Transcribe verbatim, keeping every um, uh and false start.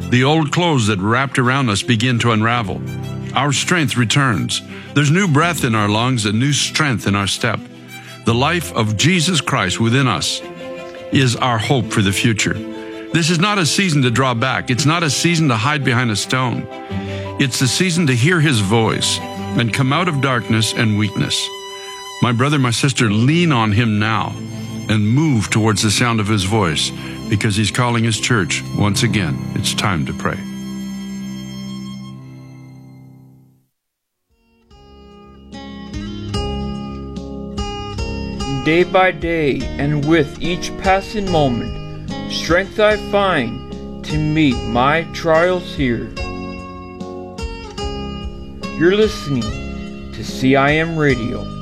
The old clothes that wrapped around us begin to unravel. Our strength returns. There's new breath in our lungs and new strength in our step. The life of Jesus Christ within us is our hope for the future. This is not a season to draw back. It's not a season to hide behind a stone. It's the season to hear his voice and come out of darkness and weakness. My brother, my sister, lean on him now and move towards the sound of his voice, because he's calling his church once again. It's time to pray. Day by day and with each passing moment, strength I find to meet my trials here. You're listening to C I M Radio.